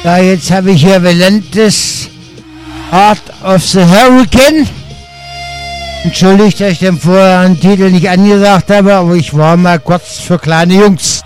Ja, jetzt habe ich hier Valentis Art of the Hurricane. Entschuldigt, dass ich den vorherigen Titel nicht angesagt habe, aber ich war mal kurz für kleine Jungs.